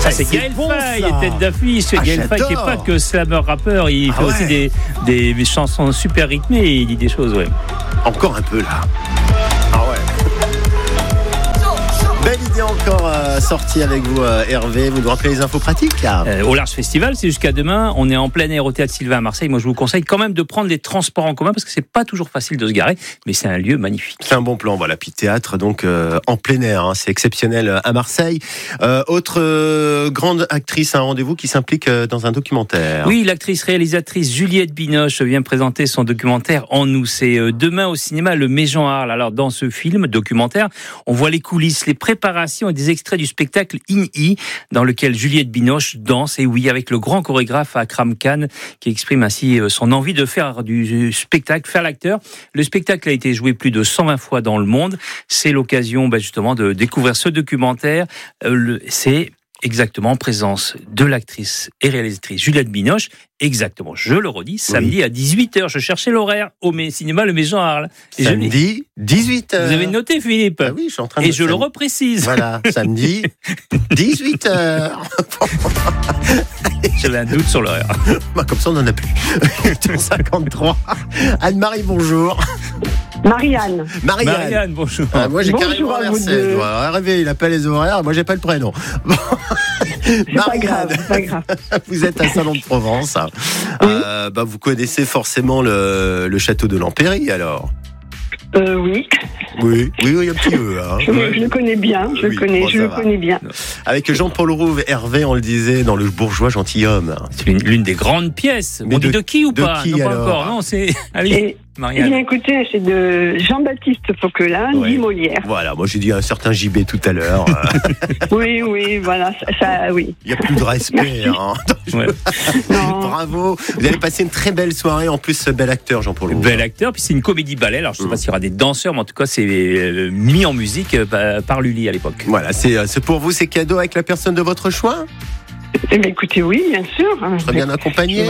Ça, c'est Gaël Faye, tête d'affiche. Gaël Faye qui n'est pas que slammer rappeur, il fait aussi des chansons super rythmées et il dit des choses, Encore un peu là. Belle idée encore sortie avec vous, Hervé. Vous nous rappelez les infos pratiques au Large Festival, c'est jusqu'à demain. On est en plein air au Théâtre Sylvain à Marseille. Moi, je vous conseille quand même de prendre les transports en commun parce que c'est pas toujours facile de se garer, mais c'est un lieu magnifique. C'est un bon plan, voilà. Puis théâtre, donc en plein air, c'est exceptionnel à Marseille. Autre grande actrice, un rendez-vous qui s'implique dans un documentaire. Oui, l'actrice réalisatrice Juliette Binoche vient présenter son documentaire En nous. C'est demain au cinéma Le Méjean Arles. Alors dans ce film documentaire, on voit les coulisses, les préparations et des extraits du spectacle In-I, dans lequel Juliette Binoche danse, et oui, avec le grand chorégraphe Akram Khan, qui exprime ainsi son envie de faire du spectacle, faire l'acteur. Le spectacle a été joué plus de 120 fois dans le monde. C'est l'occasion justement de découvrir ce documentaire. C'est exactement en présence de l'actrice et réalisatrice Juliette Binoche. Exactement, je le redis, samedi à 18h. Je cherchais l'horaire au cinéma Le Méjean Arles. Samedi, 18h. Vous avez noté, Philippe? Oui, je suis en train de... Et je le reprécise. Voilà, samedi, 18h. J'avais un doute sur l'horaire. Comme ça, on n'en a plus. 8h53. Anne-Marie, bonjour. Marianne, bonjour. Moi, j'ai Bonjour carrément à vous inversé. deux. Hervé, il appelle les horaires. Moi, j'ai pas le prénom. Bon. c'est pas grave. Vous êtes à Salon de Provence. Oui. Vous connaissez forcément le château de Lampéry, alors. Oui. Oui, un petit peu. Je le connais bien, je le connais bien. Avec Jean-Paul Rouve, Hervé, on le disait, dans Le Bourgeois Gentilhomme. C'est l'une des grandes pièces. Mais on dit de qui ou pas? qui, non, pas alors encore. Non, c'est... Allez, Marianne. Bien écoutez, c'est de Jean-Baptiste Poquelin, dit Molière. Voilà, moi j'ai dit un certain JB tout à l'heure. Oui, voilà, ça oui. Il n'y a plus de respect. Non. Bravo. Vous allez passer une très belle soirée. En plus, bel acteur, Jean-Paul Rouve. Bel acteur, puis c'est une comédie-ballet. Alors je ne sais pas s'il y aura des danseurs, mais en tout cas, c'est mis en musique par Lully à l'époque. Voilà, c'est pour vous, c'est cadeau avec la personne de votre choix. Eh bien, écoutez, oui, bien sûr. Très bien accompagné.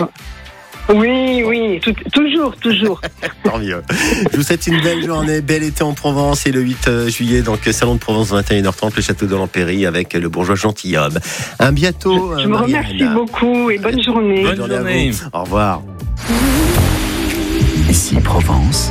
Oui, toujours. Tant mieux. Je vous souhaite une belle journée, bel été en Provence et le 8 juillet, donc Salon de Provence 21h30, le château de Lampéry avec le Bourgeois Gentilhomme. À bientôt. Je vous remercie beaucoup et bonne journée. Bonne journée. Au revoir. Ici Provence.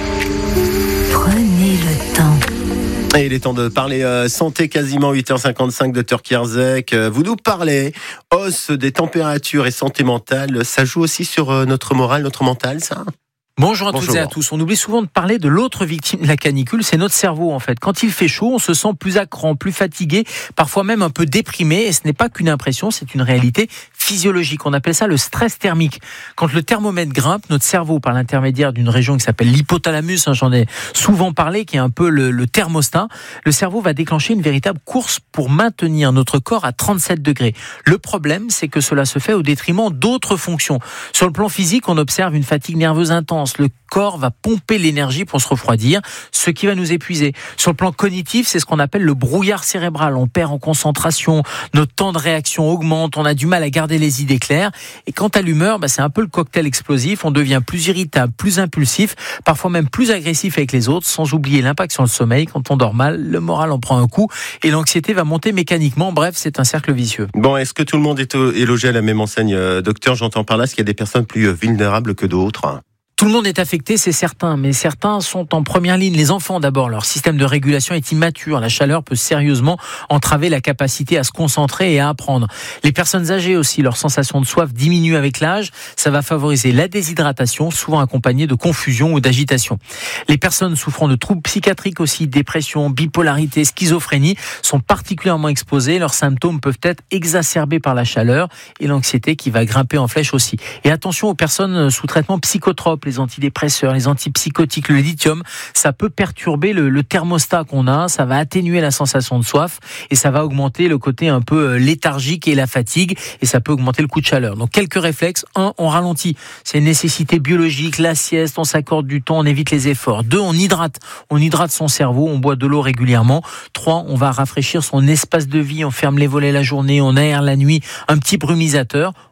Prenez le temps. Et il est temps de parler santé, quasiment 8h55, Dr Kierzek. Vous nous parlez hausse des températures et santé mentale. Ça joue aussi sur notre morale, notre mental, ça ? Bonjour à toutes et à tous. On oublie souvent de parler de l'autre victime de la canicule, c'est notre cerveau en fait. Quand il fait chaud, on se sent plus à cran, plus fatigué, parfois même un peu déprimé. Et ce n'est pas qu'une impression, c'est une réalité physiologique. On appelle ça le stress thermique. Quand le thermomètre grimpe, notre cerveau, par l'intermédiaire d'une région qui s'appelle l'hypothalamus, j'en ai souvent parlé, qui est un peu le thermostat, le cerveau va déclencher une véritable course pour maintenir notre corps à 37 degrés. Le problème, c'est que cela se fait au détriment d'autres fonctions. Sur le plan physique, on observe une fatigue nerveuse intense. Le corps va pomper l'énergie pour se refroidir, ce qui va nous épuiser. Sur le plan cognitif, c'est ce qu'on appelle le brouillard cérébral. On perd en concentration, notre temps de réaction augmente, on a du mal à garder les idées claires. Et quant à l'humeur, c'est un peu le cocktail explosif. On devient plus irritable, plus impulsif, parfois même plus agressif avec les autres, sans oublier l'impact sur le sommeil. Quand on dort mal, le moral en prend un coup et l'anxiété va monter mécaniquement. Bref, c'est un cercle vicieux. Bon, est-ce que tout le monde est logé à la même enseigne, docteur? J'entends par là, est-ce qu'il y a des personnes plus vulnérables que d'autres? Tout le monde est affecté, c'est certain, mais certains sont en première ligne. Les enfants d'abord, leur système de régulation est immature. La chaleur peut sérieusement entraver la capacité à se concentrer et à apprendre. Les personnes âgées aussi, leur sensation de soif diminue avec l'âge. Ça va favoriser la déshydratation, souvent accompagnée de confusion ou d'agitation. Les personnes souffrant de troubles psychiatriques aussi, dépression, bipolarité, schizophrénie, sont particulièrement exposées. Leurs symptômes peuvent être exacerbés par la chaleur et l'anxiété qui va grimper en flèche aussi. Et attention aux personnes sous traitement psychotrope, les antidépresseurs, les antipsychotiques, le lithium, ça peut perturber le thermostat qu'on a, ça va atténuer la sensation de soif et ça va augmenter le côté un peu léthargique et la fatigue et ça peut augmenter le coup de chaleur. Donc quelques réflexes. 1, on ralentit. C'est une nécessité biologique, la sieste, on s'accorde du temps, on évite les efforts. 2, on hydrate son cerveau, on boit de l'eau régulièrement. 3, on va rafraîchir son espace de vie, on ferme les volets la journée, on aère la nuit, un petit brumisateur.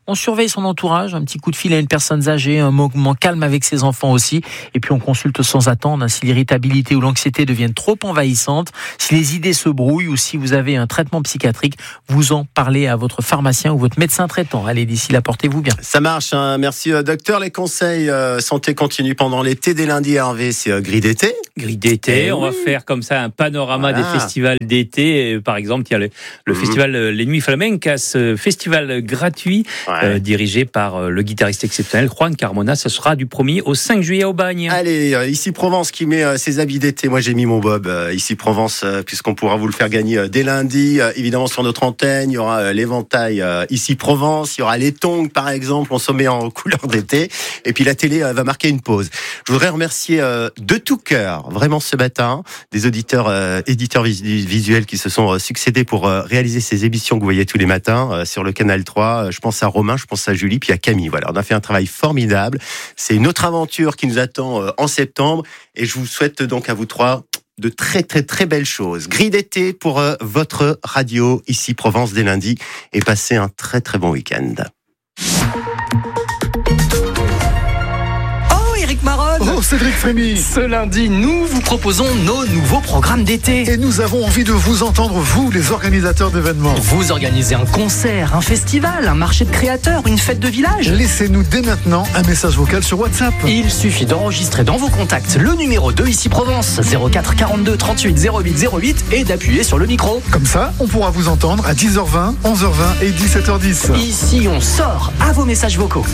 On surveille son entourage, un petit coup de fil à une personne âgée, un moment calme avec ses enfants aussi. Et puis on consulte sans attendre si l'irritabilité ou l'anxiété deviennent trop envahissantes, si les idées se brouillent ou si vous avez un traitement psychiatrique, vous en parlez à votre pharmacien ou votre médecin traitant. Allez, d'ici là, portez-vous bien. Ça marche, hein. Merci docteur. Les conseils santé continue pendant l'été. Dès lundi, Hervé, c'est grille d'été. Grille d'été, on va faire comme ça un panorama des festivals d'été. Par exemple, il y a le festival Les Nuits Flamencas, festival gratuit dirigé par le guitariste exceptionnel Juan Carmona. Ça sera du 1er au 5 juillet au Bagne. Allez, Ici Provence qui met ses habits d'été. Moi, j'ai mis mon bob Ici Provence puisqu'on pourra vous le faire gagner dès lundi. Évidemment, sur notre antenne, il y aura l'éventail Ici Provence. Il y aura les tongs, par exemple. On se met en couleur d'été. Et puis la télé va marquer une pause. Je voudrais remercier de tout cœur, vraiment ce matin, des auditeurs, éditeurs visuels qui se sont succédés pour réaliser ces émissions que vous voyez tous les matins sur le Canal 3. Je pense à Romain, je pense à Julie, puis à Camille. Voilà, on a fait un travail formidable. C'est une autre aventure qui nous attend en septembre. Et je vous souhaite donc à vous trois de très très très belles choses. Grille d'été pour votre radio Ici Provence dès lundi. Et passez un très très bon week-end. Oh, Cédric Frémy. Ce lundi, nous vous proposons nos nouveaux programmes d'été. Et nous avons envie de vous entendre, vous, les organisateurs d'événements. Vous organisez un concert, un festival, un marché de créateurs, une fête de village. Laissez-nous dès maintenant un message vocal sur WhatsApp. Il suffit d'enregistrer dans vos contacts le numéro de Ici Provence, 04 42 38 08 08, et d'appuyer sur le micro. Comme ça, on pourra vous entendre à 10h20, 11h20 et 17h10. Ici, on sort à vos messages vocaux.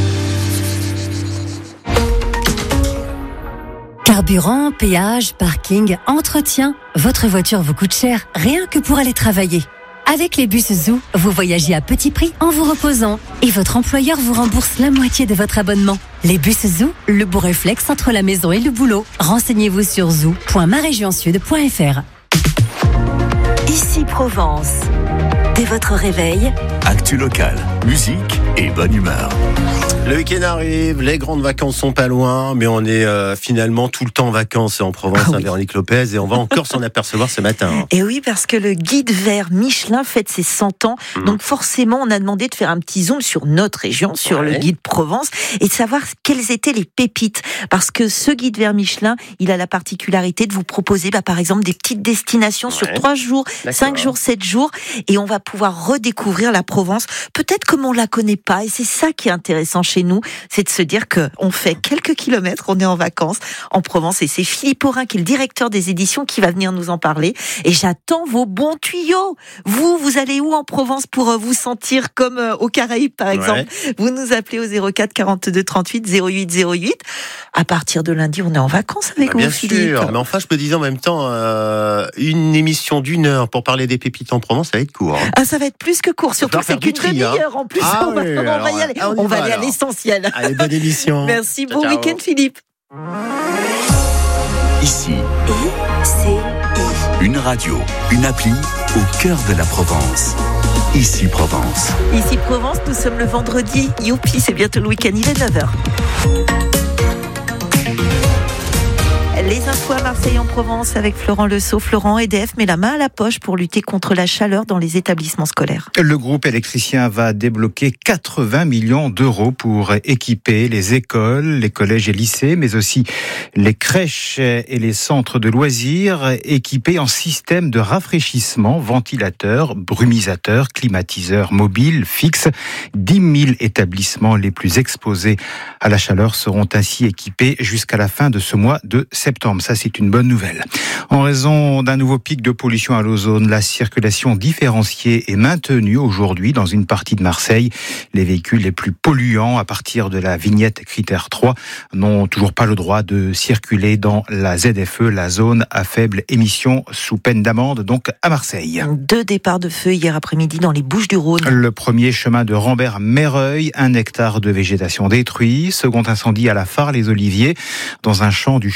Carburant, péage, parking, entretien, votre voiture vous coûte cher rien que pour aller travailler. Avec les bus Zou, vous voyagez à petit prix en vous reposant et votre employeur vous rembourse la moitié de votre abonnement. Les bus Zou, le beau réflexe entre la maison et le boulot. Renseignez-vous sur zou.maregionsud.fr. Ici Provence. Dès votre réveil, actu local, musique et bonne humeur. Le week-end arrive, les grandes vacances sont pas loin, mais on est finalement tout le temps en vacances en Provence, oui. Véronique Lopez, et on va encore s'en apercevoir ce matin. Et oui, parce que le guide vert Michelin fête ses 100 ans, donc forcément on a demandé de faire un petit zoom sur notre région, sur le guide Provence, et de savoir quelles étaient les pépites, parce que ce guide vert Michelin, il a la particularité de vous proposer par exemple des petites destinations sur 3 jours, 5 jours, 7 jours, et on va pouvoir redécouvrir la Provence, peut-être comme on la connaît pas, et c'est ça qui est intéressant chez nous, c'est de se dire qu'on fait quelques kilomètres, on est en vacances en Provence, et c'est Philippe Aurin qui est le directeur des éditions qui va venir nous en parler, et j'attends vos bons tuyaux. Vous allez où en Provence pour vous sentir comme aux Caraïbes par exemple? Vous nous appelez au 04 42 38 08 08. À partir de lundi, on est en vacances avec vous, Philippe. Bien sûr, mais enfin je me disais en même temps, une émission d'1 heure pour parler des pépites en Provence, ça va être court. Ah, ça va être plus que court, surtout que c'est qu'une demi-heure en plus. On va y aller, on va aller à l'essentiel. Allez, bonne émission. Merci, bon week-end Philippe. Ici, une radio, une appli au cœur de la Provence. Ici Provence. Ici Provence, nous sommes le vendredi. Youpi, c'est bientôt le week-end, il est 9h. Les infos à Marseille en Provence avec Florent Lesault. Florent, EDF met la main à la poche pour lutter contre la chaleur dans les établissements scolaires. Le groupe électricien va débloquer 80 millions d'euros pour équiper les écoles, les collèges et lycées, mais aussi les crèches et les centres de loisirs équipés en système de rafraîchissement, ventilateurs, brumisateurs, climatiseurs mobiles, fixes. 10 000 établissements les plus exposés à la chaleur seront ainsi équipés jusqu'à la fin de ce mois de septembre. Ça, c'est une bonne nouvelle. En raison d'un nouveau pic de pollution à l'ozone, la circulation différenciée est maintenue aujourd'hui dans une partie de Marseille. Les véhicules les plus polluants à partir de la vignette critère 3 n'ont toujours pas le droit de circuler dans la ZFE, la zone à faible émission, sous peine d'amende, donc à Marseille. 2 départs de feu hier après-midi dans les Bouches-du-Rhône. Le premier, chemin de Rambert-Mereuil, 1 hectare de végétation détruit. Second incendie à la Phare-les-Oliviers, dans un champ du chemin 16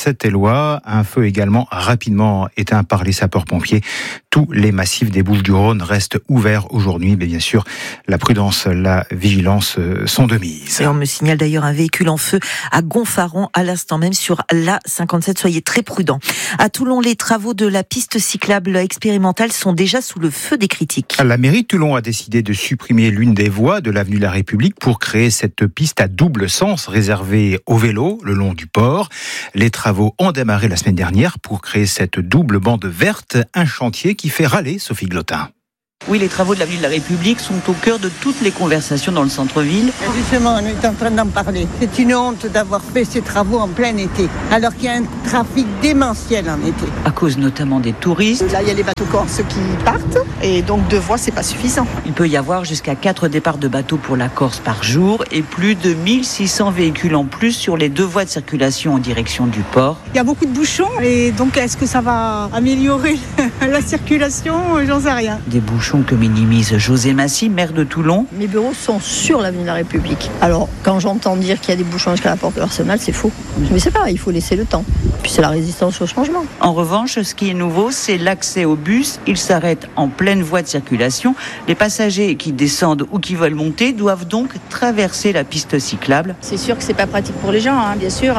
Sept-et-Lois. Un feu également rapidement éteint par les sapeurs-pompiers. Tous les massifs des Bouches-du-Rhône restent ouverts aujourd'hui, mais bien sûr, la prudence, la vigilance sont de mise. Et on me signale d'ailleurs un véhicule en feu à Gonfaron à l'instant même sur l'A57. Soyez très prudents. À Toulon, les travaux de la piste cyclable expérimentale sont déjà sous le feu des critiques. La mairie de Toulon a décidé de supprimer l'une des voies de l'avenue de la République pour créer cette piste à double sens réservée aux vélos le long du port. Les travaux ont démarré la semaine dernière pour créer cette double bande verte, un chantier qui fait râler Sophie Glotin. Oui, les travaux de l'avenue de la République sont au cœur de toutes les conversations dans le centre-ville. Justement, on est en train d'en parler. C'est une honte d'avoir fait ces travaux en plein été, alors qu'il y a un trafic démentiel en été. À cause notamment des touristes. Là, il y a les bateaux corses qui partent, et donc 2 voies, c'est pas suffisant. Il peut y avoir jusqu'à 4 départs de bateaux pour la Corse par jour, et plus de 1600 véhicules en plus sur les 2 voies de circulation en direction du port. Il y a beaucoup de bouchons, et donc est-ce que ça va améliorer la circulation? J'en sais rien. Des bouchons que minimise José Massy, maire de Toulon. Mes bureaux sont sur l'avenue de la République. Alors, quand j'entends dire qu'il y a des bouchons jusqu'à la porte de l'Arsenal, c'est faux. Mais c'est pas, il faut laisser le temps. Puis c'est la résistance au changement. En revanche, ce qui est nouveau, c'est l'accès au bus. Il s'arrête en pleine voie de circulation. Les passagers qui descendent ou qui veulent monter doivent donc traverser la piste cyclable. C'est sûr que c'est pas pratique pour les gens, bien sûr.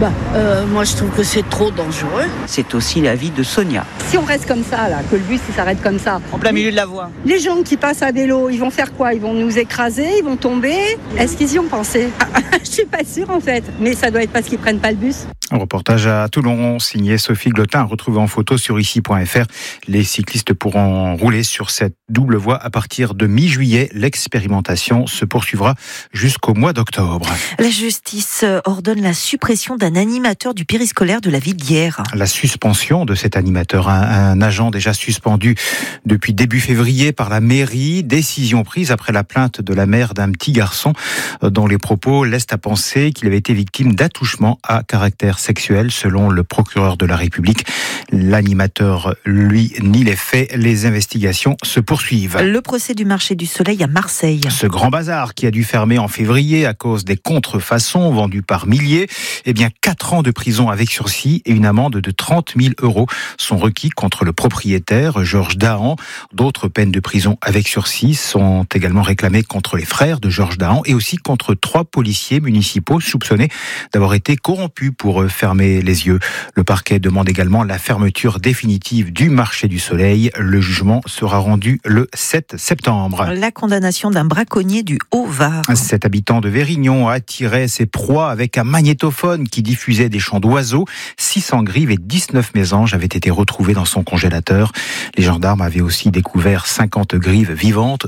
Moi, je trouve que c'est trop dangereux. C'est aussi l'avis de Sonia. Si on reste comme ça, là, que le bus il s'arrête comme ça, en plein milieu de la voie. Les gens qui passent à vélo, ils vont faire quoi? Ils vont nous écraser, ils vont tomber. Est-ce qu'ils y ont pensé? Je suis pas sûre en fait, mais ça doit être parce qu'ils prennent pas le bus. Un reportage à Toulon, signé Sophie Glotin, retrouvé en photo sur ici.fr. Les cyclistes pourront rouler sur cette double voie à partir de mi-juillet. L'expérimentation se poursuivra jusqu'au mois d'octobre. La justice ordonne la suppression d'un animateur du périscolaire de la ville d'Hyères. La suspension de cet animateur, un agent déjà suspendu depuis début février par la mairie. Décision prise après la plainte de la mère d'un petit garçon dont les propos laissent à penser qu'il avait été victime d'attouchement à caractère sexuel, selon le procureur de la République. L'animateur, lui, nie les faits. Les investigations se poursuivent. Le procès du marché du Soleil à Marseille. Ce grand bazar qui a dû fermer en février à cause des contrefaçons vendues par milliers, 4 ans de prison avec sursis et une amende de 30 000 € sont requis contre le propriétaire, Georges Dahan. D'autres peines de prison avec sursis sont également réclamées contre les frères de Georges Dahan et aussi contre 3 policiers municipaux soupçonnés d'avoir été corrompus pour fermer les yeux. Le parquet demande également la fermeture définitive du marché du Soleil. Le jugement sera rendu le 7 septembre. La condamnation d'un braconnier du Haut-Var. Cet habitant de Vérignon attirait ses proies avec un magnétophone qui diffusait des chants d'oiseaux. 600 grives et 19 mésanges avaient été retrouvés dans son congélateur. Les gendarmes avaient aussi découvert 50 grives vivantes,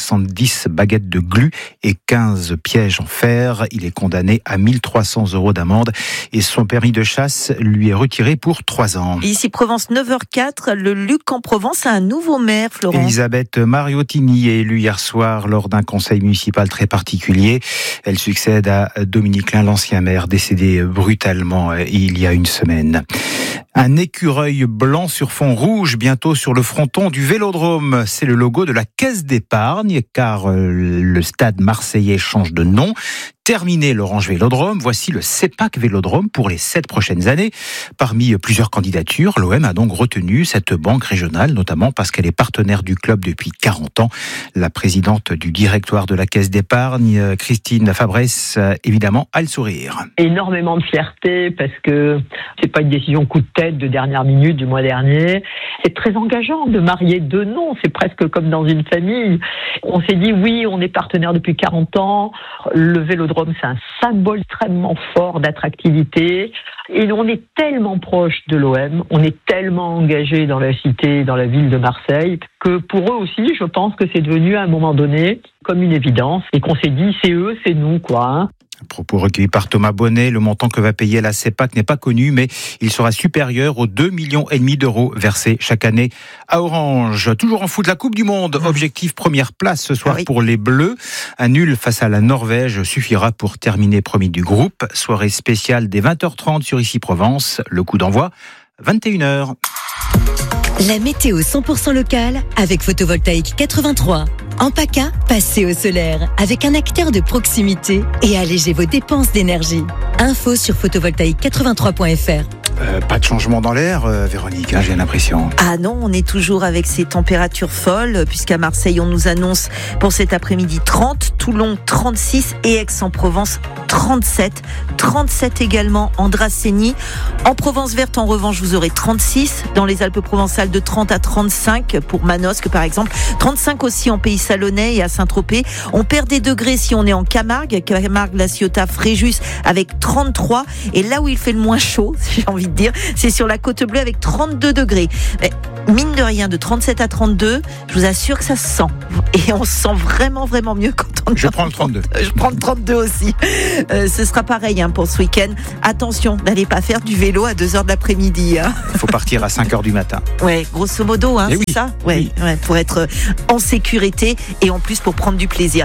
70 baguettes de glu et 15 pièges en fer. Il est condamné à 1 300 € d'amende et son permis de chasse lui est retiré pour 3 ans. Ici Provence, 9h04, le Luc en Provence a un nouveau maire, Florent. Elisabeth Mariottini est élue hier soir lors d'un conseil municipal très particulier. Elle succède à Dominique Lin, l'ancien maire, décédé brutalement il y a une semaine. Un écureuil blanc sur fond rouge, bientôt sur le fronton du Vélodrome. C'est le logo de la Caisse d'épargne, car le stade marseillais change de nom. Terminé l'Orange Vélodrome, voici le CEPAC Vélodrome pour les 7 prochaines années. Parmi plusieurs candidatures, l'OM a donc retenu cette banque régionale, notamment parce qu'elle est partenaire du club depuis 40 ans. La présidente du directoire de la Caisse d'épargne, Christine Fabresse, évidemment, a le sourire. Énormément de fierté parce que c'est pas une décision coup de tête de dernière minute du mois dernier. C'est très engageant de marier 2 noms, c'est presque comme dans une famille. On s'est dit oui, on est partenaire depuis 40 ans, le Vélodrome c'est un symbole extrêmement fort d'attractivité et on est tellement proche de l'OM, on est tellement engagé dans la cité, dans la ville de Marseille que pour eux aussi, je pense que c'est devenu à un moment donné comme une évidence et qu'on s'est dit c'est eux, c'est nous quoi. Propos recueillis par Thomas Bonnet. Le montant que va payer la CEPAC n'est pas connu, mais il sera supérieur aux 2,5 millions d'euros versés chaque année à Orange. Toujours en foot, la Coupe du Monde. Objectif première place ce soir pour les Bleus. Un nul face à la Norvège suffira pour terminer premier du groupe. Soirée spéciale dès 20h30 sur Ici Provence. Le coup d'envoi, 21h. La météo 100% locale avec Photovoltaïque 83. En PACA, passez au solaire avec un acteur de proximité et allégez vos dépenses d'énergie. Info sur photovoltaïque83.fr. Pas de changement dans l'air, Véronique, j'ai l'impression. Ah non, on est toujours avec ces températures folles, puisqu'à Marseille, on nous annonce pour cet après-midi 30, Toulon 36 et Aix-en-Provence 37. 37 également en Dracénie. En Provence verte, en revanche, vous aurez 36. Dans les Alpes-Provençales, de 30 à 35 pour Manosque, par exemple. 35 aussi en Pays Salonnais et à Saint-Tropez. On perd des degrés si on est en Camargue, La Ciotat, Fréjus avec 33. Et là où il fait le moins chaud, j'ai envie de dire, c'est sur la Côte Bleue avec 32 degrés. Mais, mine de rien, de 37 à 32, je vous assure que ça se sent. Et on se sent vraiment, vraiment mieux quand on... Je prends le 32. Je prends le 32 aussi. Ce sera pareil pour ce week-end. Attention, n'allez pas faire du vélo à 2h de l'après-midi. Il faut partir à 5h du matin. Ouais, grosso modo, c'est ça. Ouais, pour être en sécurité et en plus pour prendre du plaisir.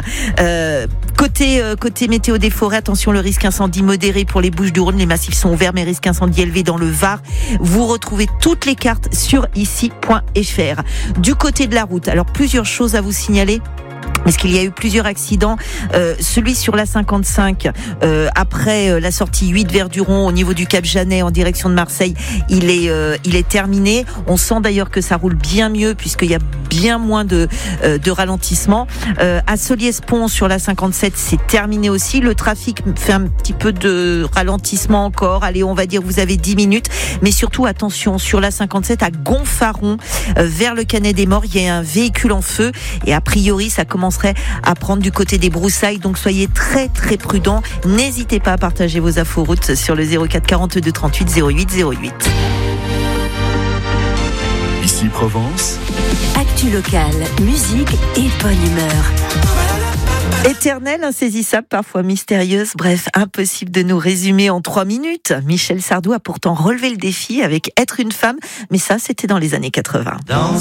Côté météo des forêts, attention, le risque incendie modéré pour les Bouches-du-Rhône. Les massifs sont ouverts, mais risque incendie élevé dans le Var. Vous retrouvez toutes les cartes sur ici.fr. Du côté de la route, alors plusieurs choses à vous signaler. Parce qu'il y a eu plusieurs accidents. Celui sur la 55, après la sortie 8 Verduron au niveau du Cap Janet en direction de Marseille, il est terminé. On sent d'ailleurs que ça roule bien mieux puisqu'il y a bien moins de ralentissement. À Soliès-Pont sur la 57, c'est terminé aussi. Le trafic fait un petit peu de ralentissement encore. Allez, on va dire vous avez 10 minutes. Mais surtout, attention, sur la 57 à Gonfaron, vers le Canet des Morts, il y a un véhicule en feu et a priori, ça commencerait à prendre du côté des broussailles, donc soyez très très prudents. N'hésitez pas à partager vos infos routes sur le 04 42 38 08 08. Ici Provence. Actu locale, musique et bonne humeur. Éternelle, insaisissable, parfois mystérieuse, bref, impossible de nous résumer en 3 minutes. Michel Sardou a pourtant relevé le défi avec Être une femme, mais ça, c'était dans les années 80.